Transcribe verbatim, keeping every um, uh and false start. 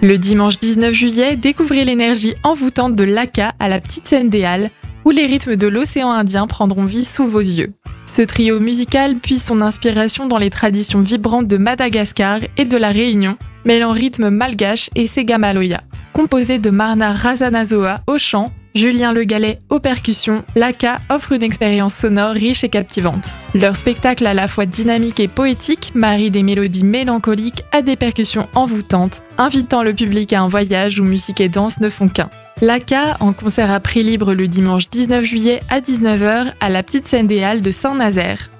Le dimanche dix-neuf juillet, découvrez l'énergie envoûtante de Laka à la Petite Scène des Halles, où les rythmes de l'océan Indien prendront vie sous vos yeux. Ce trio musical puise son inspiration dans les traditions vibrantes de Madagascar et de la Réunion, mêlant rythmes malgaches et segamaloya. Composé de Marna Razanazoa au chant, Julien Le Gallet aux percussions, Laka offre une expérience sonore riche et captivante. Leur spectacle à la fois dynamique et poétique marie des mélodies mélancoliques à des percussions envoûtantes, invitant le public à un voyage où musique et danse ne font qu'un. Laka en concert à prix libre le dimanche dix-neuf juillet à dix-neuf heures à la Petite Scène des Halles de Saint-Nazaire.